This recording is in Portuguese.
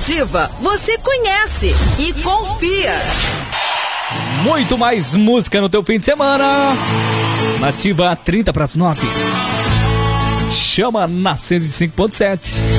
Nativa, você conhece e confia. Muito mais música no teu fim de semana. Nativa 30 para as 9. Chama na 105.7.